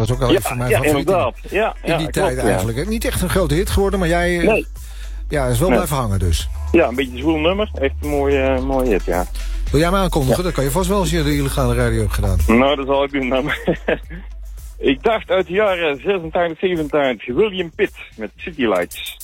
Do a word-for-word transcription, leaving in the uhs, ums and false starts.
was ook wel ja, even voor mij ja, van inderdaad. Ja, in die ja, tijd klopt, eigenlijk. Hè? Niet echt een grote hit geworden, maar jij uh, nee. ja, is wel nee. blijven hangen dus. Ja, een beetje een zwoel nummer. Echt een mooie, uh, mooie hit, ja. Wil jij me aankondigen? Ja. Dat kan je vast wel als je de illegale radio hebt gedaan. Nou, dat zal ik doen dan. Ik dacht uit de jaren zesentachtig, zevenentachtig William Pitt met City Lights.